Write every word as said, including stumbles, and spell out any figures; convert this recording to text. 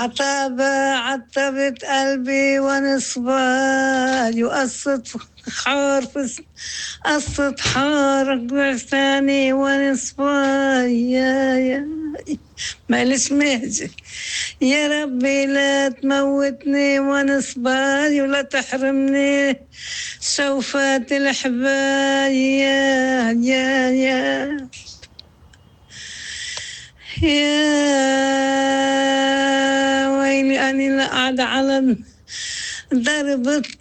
عتابة عتبت قلبي وانا صباي وقصة حار في س- قصة حار بلساني وانا صباي يا يا معلش مهجة. يا ربي لا تموتني وانا صباي ولا تحرمني شوفات الحباي يا يا يا يا ويلي أني لا قاعدة على درب